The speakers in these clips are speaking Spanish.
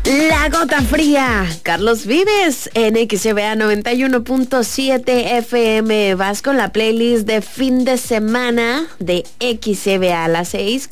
La Gota Fría, Carlos Vives en XCBA 91.7 FM. Vas con la playlist de fin de semana de XCBA a las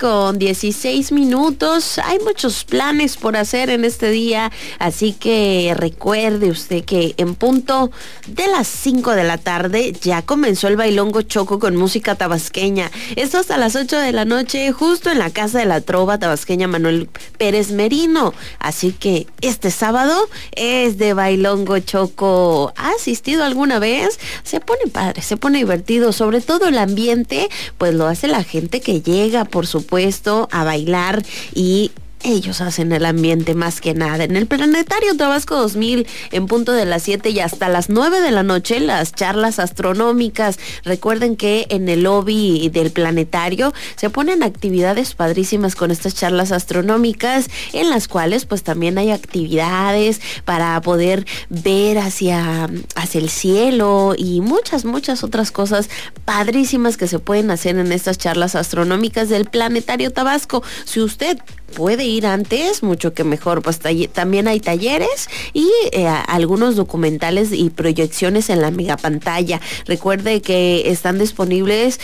6:16. Hay muchos planes por hacer en este día, así que recuerde usted que en punto de las 5 de la tarde ya comenzó el Bailongo Choco con música tabasqueña. Esto hasta las 8 de la noche, justo en la Casa de la Trova Tabasqueña Manuel Pérez Merino. Así que este sábado es de Bailongo Choco. ¿Ha asistido alguna vez? Se pone padre, se pone divertido, sobre todo el ambiente, pues lo hace la gente que llega, por supuesto, a bailar y ellos hacen el ambiente más que nada. En el Planetario Tabasco 2000, en punto de las 7 y hasta las 9 de la noche, las charlas astronómicas. Recuerden que en el lobby del Planetario se ponen actividades padrísimas con estas charlas astronómicas, en las cuales pues también hay actividades para poder ver hacia el cielo y muchas otras cosas padrísimas que se pueden hacer en estas charlas astronómicas del Planetario Tabasco. Si usted puede ir antes, mucho que mejor, pues también hay talleres y algunos documentales y proyecciones en la megapantalla. Recuerde que están disponibles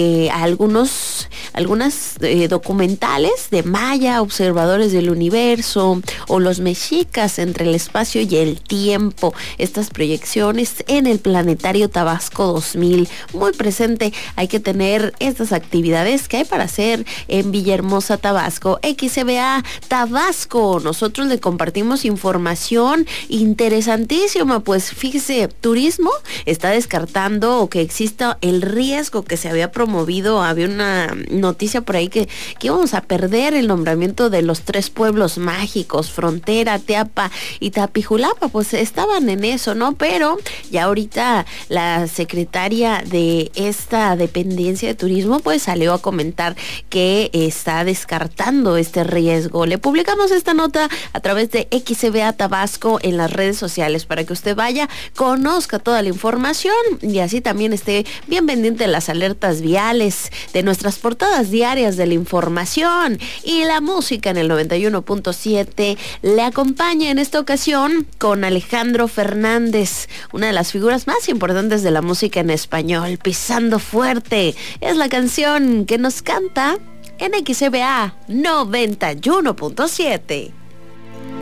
algunas documentales de Maya, Observadores del Universo, o Los Mexicas entre el espacio y el tiempo. Estas proyecciones en el Planetario Tabasco 2000. Muy presente, hay que tener estas actividades que hay para hacer en Villahermosa, Tabasco. XCBA Tabasco, nosotros le compartimos información interesantísima. Pues fíjese, turismo está descartando que exista el riesgo que se había promovido. Había una noticia por ahí que íbamos a perder el nombramiento de los 3 pueblos mágicos, Frontera, Teapa y Tapijulapa. Pues estaban en eso, ¿no? Pero ya ahorita la secretaria de esta dependencia de turismo pues salió a comentar que está descartando este riesgo. Le publicamos esta nota a través de XCBA Tabasco en las redes sociales para que usted vaya, conozca toda la información y así también esté bien pendiente de las alertas viales, de nuestras portadas diarias de la información. Y la música en el 91.7 le acompaña en esta ocasión con Alejandro Fernández, una de las figuras más importantes de la música en español. Pisando Fuerte es la canción que nos canta en XCBA 91.7.